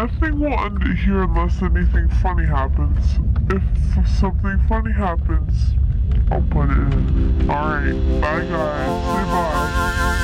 I think we'll end it here unless anything funny happens. If something funny happens, I'll put it in. Alright, bye guys.